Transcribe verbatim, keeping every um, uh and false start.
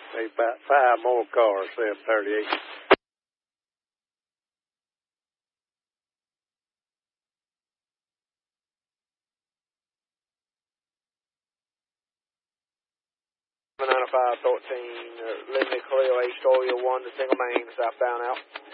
Need about five more cars, seven thirty-eight. ninety-five thirteen, uh, Linley Cleo, H W one, the single main, southbound out.